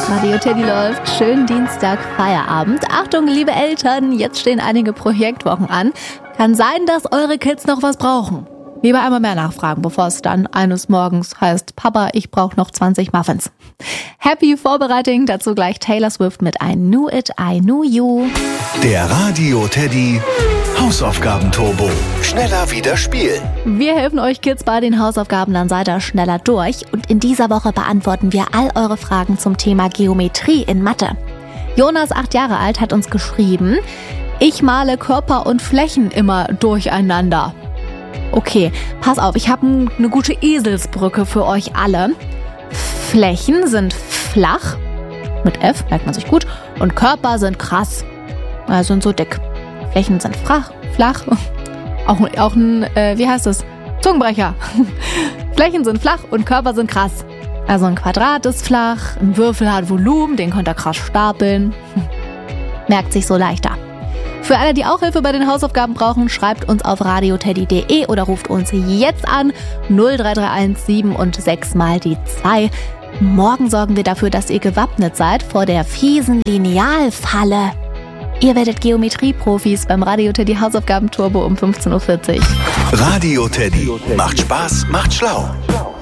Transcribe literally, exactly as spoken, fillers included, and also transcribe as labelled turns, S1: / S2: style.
S1: Radio Teddy läuft. Schönen Dienstag, Feierabend. Achtung, liebe Eltern, jetzt stehen einige Projektwochen an. Kann sein, dass eure Kids noch was brauchen. Lieber einmal mehr nachfragen, bevor es dann eines Morgens heißt, Papa, ich brauche noch zwanzig Muffins. Happy Vorbereiting, dazu gleich Taylor Swift mit I Knew It, I Knew You.
S2: Der Radio Teddy Hausaufgaben-Turbo. Schneller wieder spielen.
S1: Wir helfen euch Kids bei den Hausaufgaben, dann seid ihr schneller durch. Und in dieser Woche beantworten wir all eure Fragen zum Thema Geometrie in Mathe. Jonas, acht Jahre alt, hat uns geschrieben, ich male Körper und Flächen immer durcheinander. Okay, pass auf, ich habe eine gute Eselsbrücke für euch alle. Flächen sind flach, mit F, merkt man sich gut, und Körper sind krass, also sind so dick. Flächen sind flach, flach, auch, auch ein, äh, wie heißt das, Zungenbrecher. Flächen sind flach und Körper sind krass. Also ein Quadrat ist flach, ein Würfel hat Volumen, den könnt ihr krass stapeln. Merkt sich so leichter. Für alle, die auch Hilfe bei den Hausaufgaben brauchen, schreibt uns auf radioteddy punkt de oder ruft uns jetzt an null drei drei eins sieben und sechs mal die zwei. Morgen sorgen wir dafür, dass ihr gewappnet seid vor der fiesen Linealfalle. Ihr werdet Geometrie-Profis beim Radio Teddy Hausaufgaben-Turbo um fünfzehn Uhr vierzig.
S2: Radio Teddy. Macht Spaß, macht schlau.